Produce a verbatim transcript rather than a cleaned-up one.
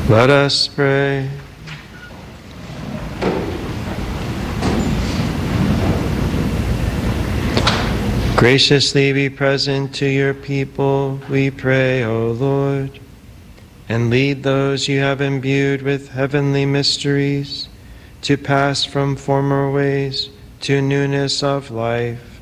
Let us pray. Graciously be present to your people, we pray, O Lord, and lead those you have imbued with heavenly mysteries to pass from former ways to newness of life.